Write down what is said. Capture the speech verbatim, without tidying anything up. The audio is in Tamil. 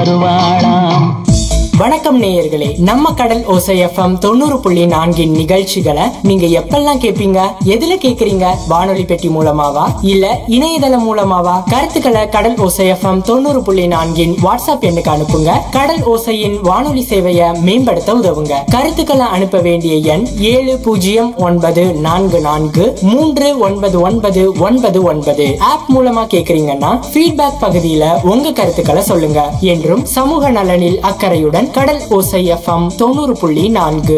வருவாளாம். வணக்கம் நேயர்களே, நம்ம கடல் ஓசை எஃப்எம் தொண்ணூறு புள்ளி நான்கின் நிகழ்ச்சிகளை நீங்க எப்பெல்லாம் கேட்பீங்க? எதுல கேக்குறீங்க? வானொலி பெட்டி மூலமாவா இல்ல இணையதளம் மூலமாவா? கருத்துக்களை கடல் ஓசை எஃப்எம் தொண்ணூறு புள்ளி நான்கின் வாட்ஸ்அப் எண்ணுக்கு அனுப்புங்க. கடல் ஓசையின் வானொலி சேவையை மேம்படுத்த உதவுங்க. கருத்துக்களை அனுப்ப வேண்டிய எண் ஏழு பூஜ்ஜியம் ஒன்பது நான்கு நான்கு மூன்று ஒன்பது ஒன்பது ஒன்பது ஒன்பது. ஆப் மூலமா கேக்குறீங்கன்னா ஃபீட்பேக் பகுதியில உங்க கருத்துக்களை சொல்லுங்க. என்றும் சமூக நலனில் அக்கறையுடன் கடல் ஓசை எஃப்எம் தொண்ணூறு புள்ளி நான்கு.